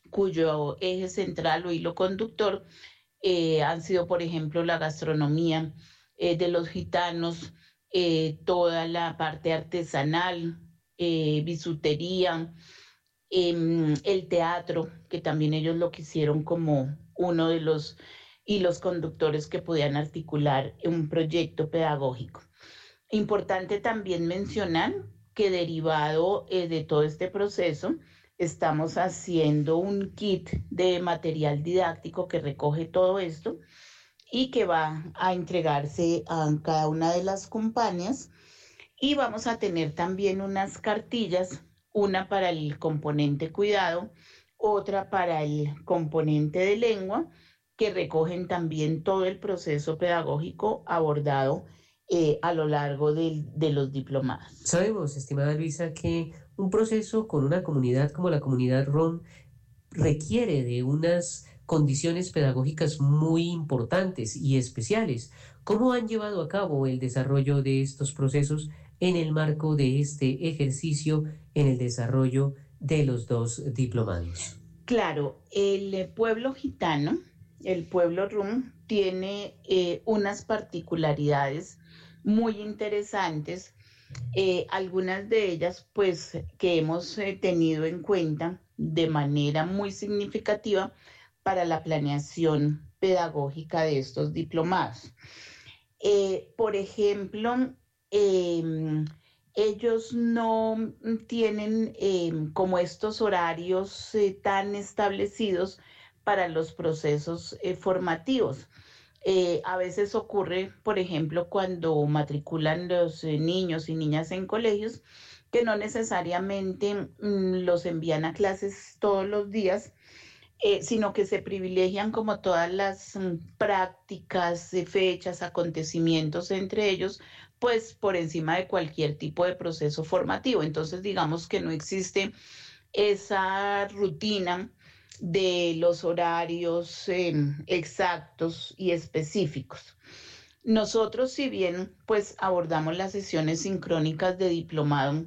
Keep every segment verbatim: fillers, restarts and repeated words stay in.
cuyo eje central o hilo conductor eh, han sido, por ejemplo, la gastronomía eh, de los gitanos, eh, toda la parte artesanal, eh, bisutería, eh, el teatro, que también ellos lo quisieron como uno de los hilos conductores que podían articular un proyecto pedagógico. Importante también mencionar que derivado eh, de todo este proceso, estamos haciendo un kit de material didáctico que recoge todo esto y que va a entregarse a cada una de las compañías. Y vamos a tener también unas cartillas, una para el componente cuidado, otra para el componente de lengua, que recogen también todo el proceso pedagógico abordado eh, a lo largo de, de los diplomados. Sabemos, estimada Luisa, que un proceso con una comunidad como la comunidad rom requiere de unas condiciones pedagógicas muy importantes y especiales. ¿Cómo han llevado a cabo el desarrollo de estos procesos en el marco de este ejercicio en el desarrollo de los dos diplomados? Claro, el pueblo gitano, el pueblo rum, tiene eh, unas particularidades muy interesantes, eh, algunas de ellas pues que hemos eh, tenido en cuenta de manera muy significativa para la planeación pedagógica de estos diplomados. Eh, por ejemplo, eh, ellos no tienen eh, como estos horarios eh, tan establecidos para los procesos eh, formativos. Eh, a veces ocurre, por ejemplo, cuando matriculan los eh, niños y niñas en colegios, que no necesariamente mm, los envían a clases todos los días, eh, sino que se privilegian como todas las mm, prácticas, eh, fechas, acontecimientos entre ellos, pues por encima de cualquier tipo de proceso formativo. Entonces, digamos que no existe esa rutina de los horarios eh, exactos y específicos. Nosotros, si bien pues abordamos las sesiones sincrónicas de diplomado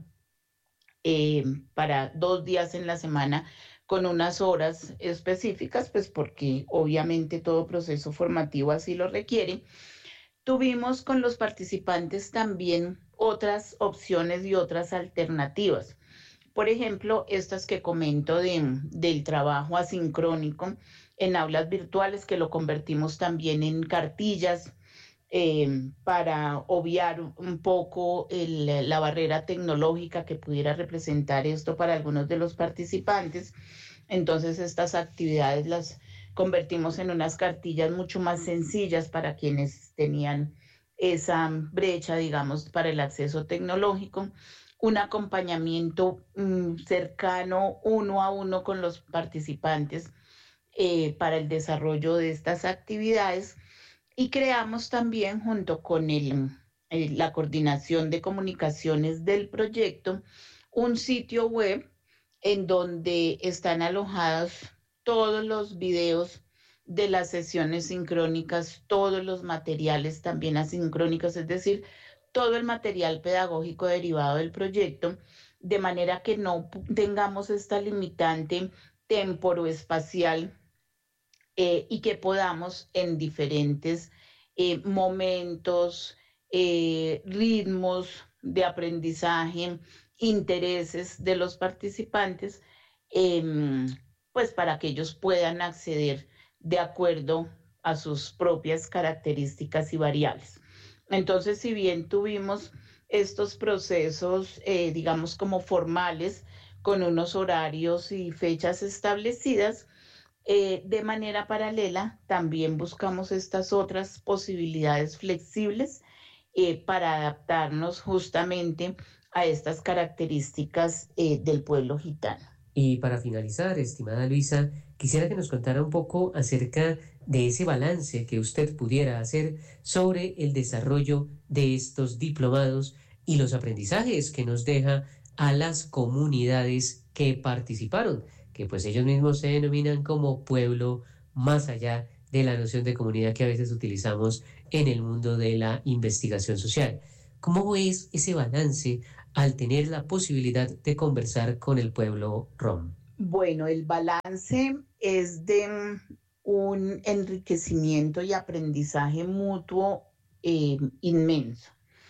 eh, para dos días en la semana con unas horas específicas, pues porque obviamente todo proceso formativo así lo requiere, tuvimos con los participantes también otras opciones y otras alternativas. Por ejemplo, estas que comento de, del trabajo asincrónico en aulas virtuales, que lo convertimos también en cartillas eh, para obviar un poco el, la barrera tecnológica que pudiera representar esto para algunos de los participantes. Entonces, estas actividades las convertimos en unas cartillas mucho más sencillas para quienes tenían esa brecha, digamos, para el acceso tecnológico, un acompañamiento mmm, cercano uno a uno con los participantes eh, para el desarrollo de estas actividades y creamos también junto con el, eh, la coordinación de comunicaciones del proyecto un sitio web en donde están alojados todos los videos de las sesiones sincrónicas, todos los materiales también asincrónicos, es decir, todo el material pedagógico derivado del proyecto, de manera que no tengamos esta limitante temporoespacial eh, y que podamos en diferentes eh, momentos, eh, ritmos de aprendizaje, intereses de los participantes, eh, pues para que ellos puedan acceder de acuerdo a sus propias características y variables. Entonces, si bien tuvimos estos procesos, eh, digamos, como formales, con unos horarios y fechas establecidas, eh, de manera paralela también buscamos estas otras posibilidades flexibles eh, para adaptarnos justamente a estas características eh, del pueblo gitano. Y para finalizar, estimada Luisa, quisiera que nos contara un poco acerca de ese balance que usted pudiera hacer sobre el desarrollo de estos diplomados y los aprendizajes que nos deja a las comunidades que participaron, que pues ellos mismos se denominan como pueblo, más allá de la noción de comunidad que a veces utilizamos en el mundo de la investigación social. ¿Cómo es ese balance al tener la posibilidad de conversar con el pueblo rom? Bueno, el balance es de mm, un enriquecimiento y aprendizaje mutuo eh, inmenso.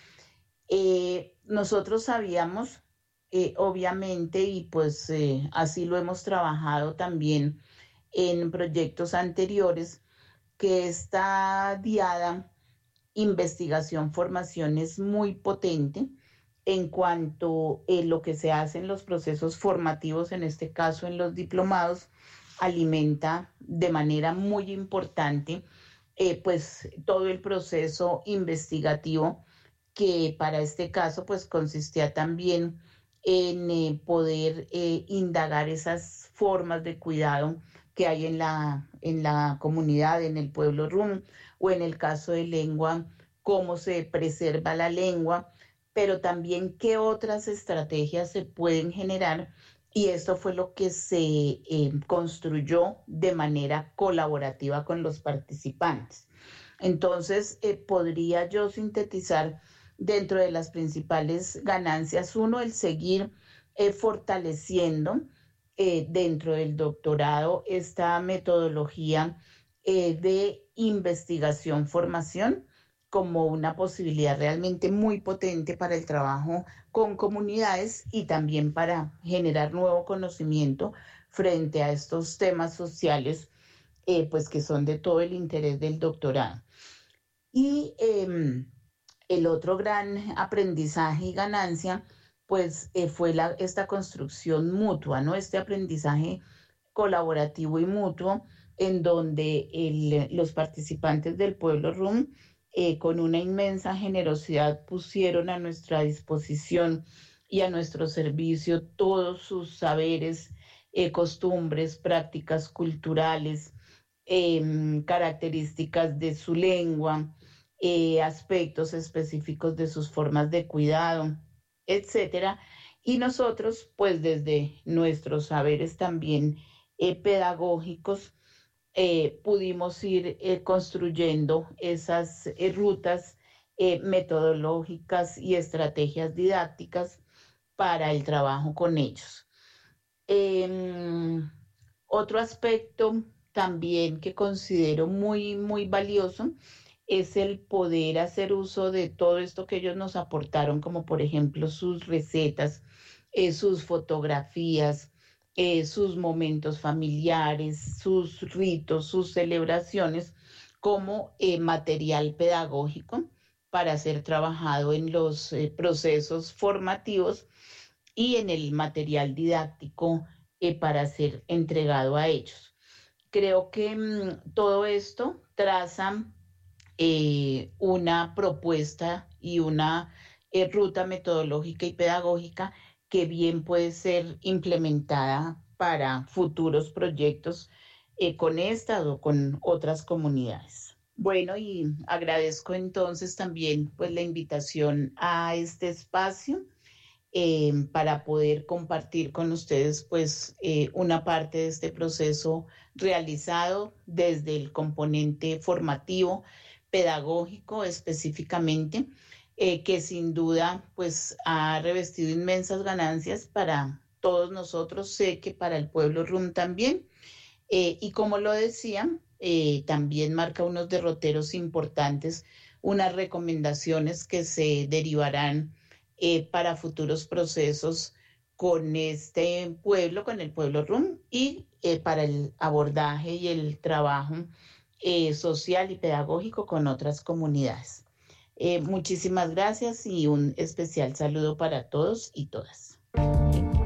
Eh, nosotros sabíamos, eh, obviamente, y pues eh, así lo hemos trabajado también en proyectos anteriores, que esta diada investigación, formación es muy potente en cuanto a lo que se hace en los procesos formativos, en este caso en los diplomados, alimenta de manera muy importante eh, pues todo el proceso investigativo que para este caso pues consistía también en eh, poder eh, indagar esas formas de cuidado que hay en la, en la comunidad, en el pueblo rum, o en el caso de lengua, cómo se preserva la lengua, pero también qué otras estrategias se pueden generar. Y esto fue lo que se eh, construyó de manera colaborativa con los participantes. Entonces, eh, podría yo sintetizar dentro de las principales ganancias, uno, el seguir eh, fortaleciendo eh, dentro del doctorado esta metodología eh, de investigación, formación, como una posibilidad realmente muy potente para el trabajo con comunidades y también para generar nuevo conocimiento frente a estos temas sociales, eh, pues que son de todo el interés del doctorado. Y eh, el otro gran aprendizaje y ganancia, pues eh, fue la, esta construcción mutua, ¿no? Este aprendizaje colaborativo y mutuo en donde el, los participantes del pueblo rum eh, con una inmensa generosidad pusieron a nuestra disposición y a nuestro servicio todos sus saberes, eh, costumbres, prácticas culturales, eh, características de su lengua, eh, aspectos específicos de sus formas de cuidado, etcétera. Y nosotros, pues desde nuestros saberes también eh, pedagógicos, eh, pudimos ir eh, construyendo esas eh, rutas eh, metodológicas y estrategias didácticas para el trabajo con ellos. Eh, Otro aspecto también que considero muy, muy valioso es el poder hacer uso de todo esto que ellos nos aportaron, como por ejemplo sus recetas, eh, sus fotografías, eh, sus momentos familiares, sus ritos, sus celebraciones, como eh, material pedagógico para ser trabajado en los eh, procesos formativos y en el material didáctico eh, para ser entregado a ellos. Creo que mmm, todo esto traza eh, una propuesta y una eh, ruta metodológica y pedagógica que bien puede ser implementada para futuros proyectos eh, con estas o con otras comunidades. Bueno, y agradezco entonces también pues la invitación a este espacio eh, para poder compartir con ustedes pues eh, una parte de este proceso realizado desde el componente formativo, pedagógico específicamente, eh, que sin duda pues ha revestido inmensas ganancias para todos nosotros, sé que para el pueblo rum también, eh, y como lo decía, eh, también marca unos derroteros importantes, unas recomendaciones que se derivarán eh, para futuros procesos con este pueblo, con el pueblo rum y eh, para el abordaje y el trabajo eh, social y pedagógico con otras comunidades. Eh, muchísimas gracias y un especial saludo para todos y todas.